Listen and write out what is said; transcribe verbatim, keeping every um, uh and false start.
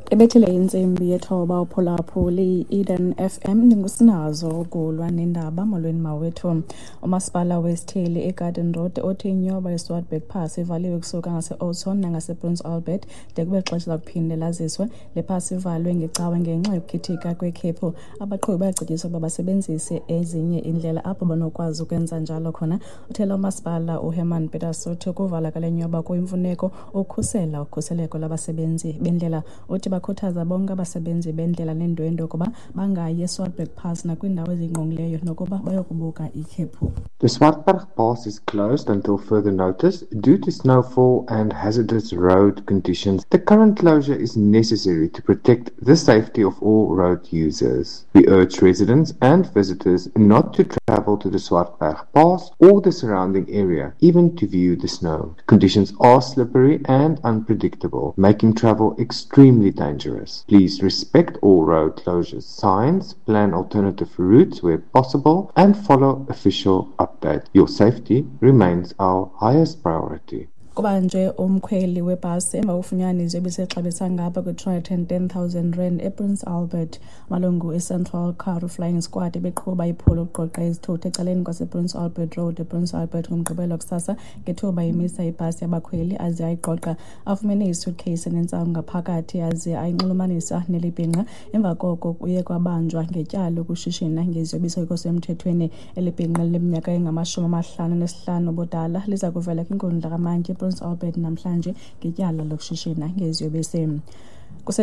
Ebethele insimbi yethoba uphulaphuli Eden F M ningusinazo ukulwa nendaba molweni mawethu. Umasipala wesithili eGarden Road othi inyoba eSwartberg Pass ivaliwe kusuka ngase-Oudtshoorn nangase-Prince Albert de kube xesha lakuphinde laziswe. Le pass ivalwe ngecawe ngenxa yokukhithika kwekhephu. Abaqhubi bayacetyiswa ukuba basebenzise ezinye indlela apho banokwazi ukwenza njalo khona. Uthela umasipala uHerman Peters uthi ukuvala kale nyoba kuyimfuneko ukhusela ukhuseleko labasebenzi bendlela. Uthi bakhuthaza bonke abasebenzi bendlela neendwendwe ukuba bangayi eSwartberg Pass nakwindawo ezingqongileyo nokuba bayokubuka ikhephu. The Swartberg Pass is closed until further notice due to snowfall and hazardous road conditions. The current closure is necessary to protect the safety of all road users. We urge residents and visitors not to travel to the Swartberg Pass or the surrounding area, even to view the snow. Conditions are slippery and unpredictable, making travel extremely dangerous. Please respect all road closure signs, plan alternative routes where possible, and follow official update. Your safety remains our highest priority. Kuba nje umkhweli webhasi emva kokufunyanwa iziyobisi exabisa ngapha kwe-two hundred ten thousand rand ePrince Albert. Malungu eCentral Car Flying Squad beqhuba iphulo ukuqoqa izithuthi ecaleni kwasePrince Albert Road ePrince Albert ngomgqibelo kusasa ngethuba imisa ibhasi yabakhweli aze ayiqoqa afumene isuitcase enentsangu ngaphakathi aze ayinxulumanisa nelibhinqa. Emva koko kuye kwabanjwa ngetyala ukushishina ngeziyobisi ekho semthethweni. Elibhinqa leminyaka engamashumi amahlanu nesihlanu ubudala liza kuvela kwinkundla kamantyi Prince Albert namhlanje ngetyala lokushishina ngeziyobisi.